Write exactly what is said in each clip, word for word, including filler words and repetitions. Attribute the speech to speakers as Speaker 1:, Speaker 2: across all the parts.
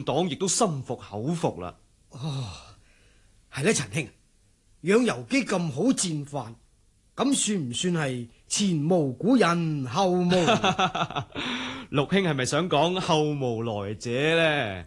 Speaker 1: 黨亦都心服口服啦。
Speaker 2: 哦，係啦，陳兄，養由基咁好戰犯，咁算唔算係前無古人後無？
Speaker 1: 陸兄係咪想講後無來者呢？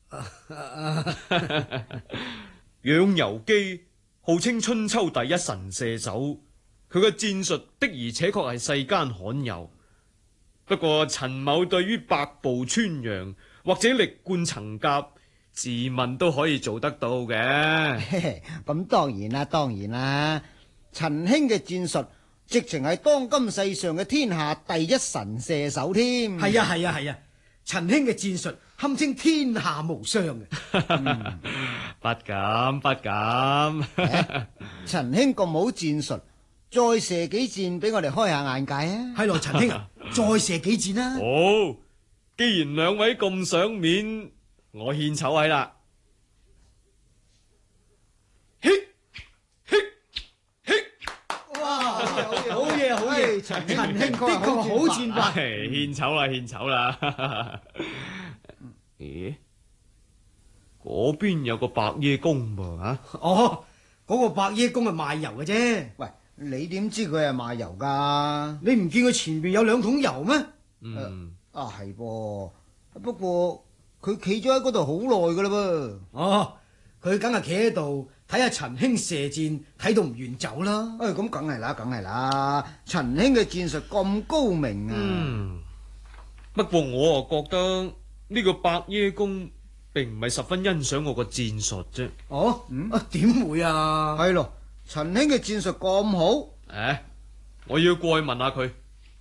Speaker 1: 養由基號稱春秋第一神射手，佢嘅戰術的而且確係世間罕有。不過陳某對於百步穿楊或者力貫層甲，自問都可以做得到嘅。
Speaker 3: 咁當然啦，當然啦，陳兄嘅戰術直情係當今世上嘅天下第一神射手添。
Speaker 2: 係啊係啊係啊，陳兄嘅戰術堪稱天下無雙嘅。
Speaker 1: 嗯、不敢不敢。
Speaker 3: 陳兄咁好戰術，再射幾箭俾我哋開下眼界啊！
Speaker 2: 係咯，陳兄啊，再射幾箭啦！
Speaker 1: 好，既然兩位咁賞面，我獻醜位啦。
Speaker 2: 嘿，嘿，嘿！哇，好嘢好嘢！陳陳兄的確好戰法。
Speaker 1: 獻醜啦獻醜啦！咦，嗰邊有個白椰公噃吓？
Speaker 2: 哦，嗰個白椰公係賣油嘅啫。
Speaker 3: 喂，你點知佢係賣油噶？
Speaker 2: 你唔見佢前面有兩桶油咩？
Speaker 1: 嗯，
Speaker 3: 啊係噃，不過佢企咗喺嗰度好耐噶啦噃。
Speaker 2: 哦，佢梗係企喺度睇下陳兄射箭，睇到唔願走啦。
Speaker 3: 誒，咁梗係啦，梗係啦，陳兄嘅戰術咁高明啊！
Speaker 1: 嗯，不過我啊覺得呢個白椰公並唔係十分欣賞我個戰術啫。
Speaker 2: 哦，嗯，啊點會啊？
Speaker 3: 係咯，陳兄嘅戰術咁好，
Speaker 1: 誒，我要過去問下佢。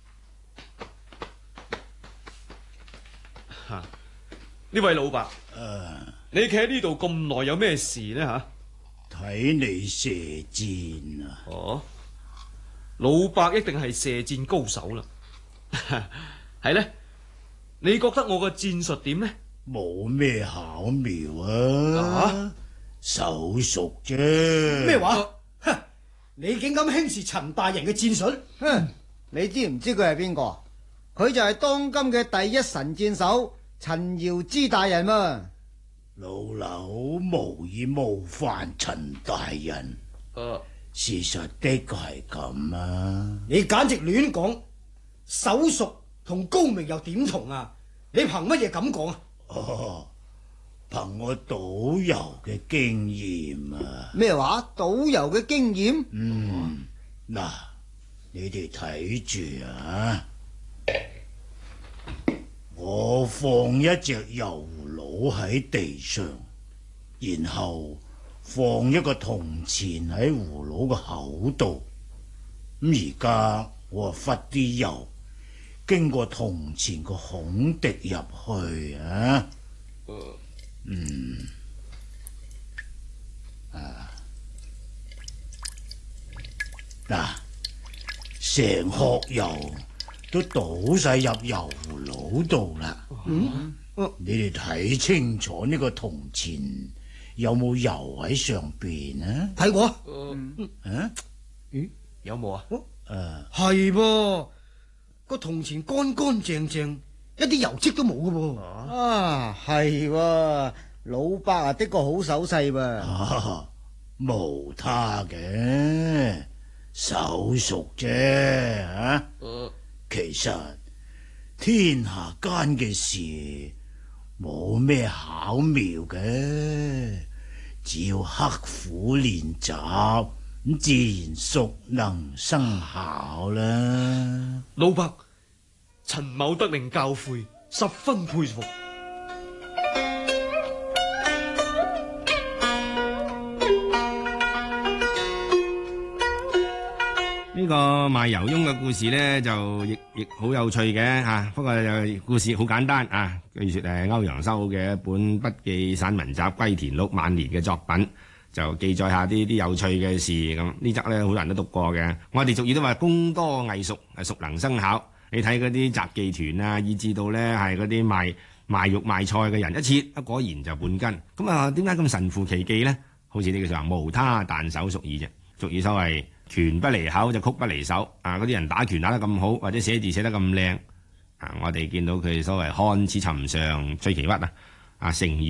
Speaker 1: 吓，呢位老伯，誒、uh, 你企喺呢度咁耐，有咩事呢？吓，
Speaker 4: 睇你射箭啊！
Speaker 1: 哦，老伯一定係射箭高手啦。係呢？你覺得我個戰術點呢？
Speaker 4: 冇咩巧妙啊，
Speaker 1: 啊
Speaker 4: 手熟啫。
Speaker 2: 咩話？哼！你竟敢輕視陳大人嘅戰術？
Speaker 3: 哼！你知唔知佢係邊個？佢就係當今嘅第一神箭手陳堯之大人啊！
Speaker 4: 老劉無意冒犯陳大人，
Speaker 1: 誒，
Speaker 4: 事實的確係咁啊！
Speaker 2: 你簡直亂講，手熟同高明又點同啊？你憑乜嘢咁講啊？
Speaker 4: 哦，憑我導遊嘅經驗啊！
Speaker 3: 咩話？導遊嘅經驗？
Speaker 4: 嗯，嗱，你哋睇住啊！我放一隻油爐喺地上，然後放一個銅錢喺葫蘆個口度。咁而家我啊忽啲油經過銅錢個孔滴入去啊。嗯啊嗱，成殼油都倒晒入油爐度啦。嗯，你哋睇清楚呢個銅錢有冇油喺上邊啊？
Speaker 2: 睇過。
Speaker 4: 啊？
Speaker 1: 咦，有冇啊？
Speaker 4: 誒，
Speaker 2: 係噃，個銅錢乾乾淨淨，一啲油跡都冇㗎噃。
Speaker 3: 啊，係喎，老伯啊的確好手勢噃。
Speaker 4: 啊，無他嘅，手熟啫啊！其實天下間嘅事冇咩巧妙嘅，只要刻苦練習，咁自然熟能生巧啦。
Speaker 1: 老伯，陳某得令教誨，十分佩服。
Speaker 5: 呢個賣油翁嘅故事呢，就亦亦好有趣嘅吓，不過就故事好簡單啊。據說係歐陽修嘅一本筆記散文集《歸田錄》晚年嘅作品，就記載下啲啲有趣嘅事。咁呢則呢，好多人都讀過嘅。我哋俗語都話工多藝熟，係熟能生巧。你睇嗰啲雜技團啊，以至到呢係嗰啲賣賣肉賣菜嘅人，一切啊果然就半斤。咁啊，點解咁神乎其技呢？好似呢個就話無他，但手熟耳啫。俗語所謂拳不離口就曲不離手啊！嗰啲人打拳打得咁好，或者寫字寫得咁靚啊！我哋見到佢所謂看似尋常，催其屈啊！啊成語